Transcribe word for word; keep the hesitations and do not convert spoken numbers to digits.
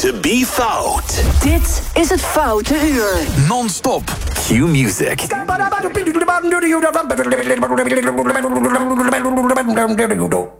to be fout. Dit is het Foute Uur. Non-stop. Q-music. Music.